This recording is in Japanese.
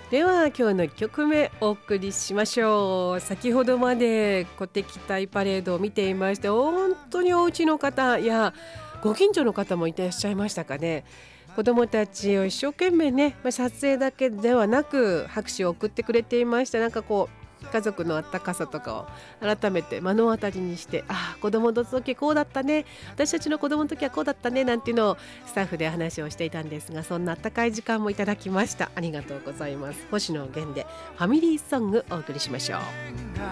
では今日の1曲目お送りしましょう。先ほどまで鼓笛隊パレードを見ていまして、本当にお家の方やご近所の方もいらっしゃいましたかね。子どもたちを一生懸命ね、撮影だけではなく拍手を送ってくれていました。なんかこう家族のあったかさとかを改めて目の当たりにして、子供の時こうだったね、私たちの子供の時はこうだったねなんていうのをスタッフで話をしていたんですが、そんなあったかい時間もいただきました。ありがとうございます。星野源でファミリーソングお送りしましょう。